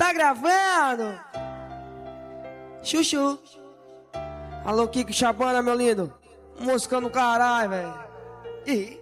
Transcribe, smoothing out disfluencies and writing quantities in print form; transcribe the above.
Tá gravando? Chuchu. Alô, Kiko Chabana, meu lindo. Moscando caralho, velho.